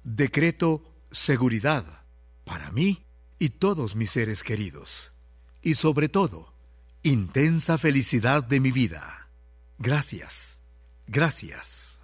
Decreto seguridad para mí y todos mis seres queridos. Y sobre todo, intensa felicidad de mi vida. Gracias. Gracias.